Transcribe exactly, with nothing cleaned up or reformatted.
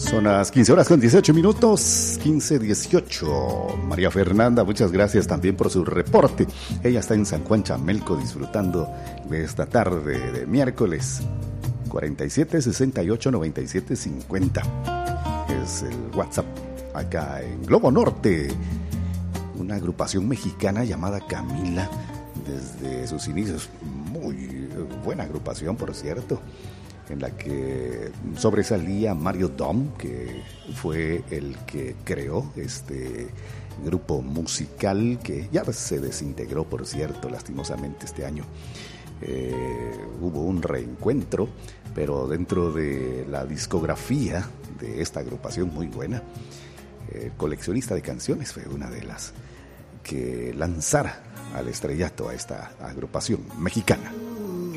Son las quince horas con dieciocho minutos, quince dieciocho. María Fernanda, muchas gracias también por su reporte. Ella está en San Juan Chamelco disfrutando de esta tarde de miércoles. cuarenta y siete, sesenta y ocho, noventa y siete, cincuenta es el WhatsApp acá en Globo Norte. Una agrupación mexicana llamada Camila desde sus inicios. Muy buena agrupación, por cierto, en la que sobresalía Mario Dom, que fue el que creó este grupo musical que ya se desintegró, por cierto, lastimosamente este año. Eh, hubo un reencuentro, pero dentro de la discografía de esta agrupación muy buena, el coleccionista de canciones fue una de las que lanzara al estrellato a esta agrupación mexicana.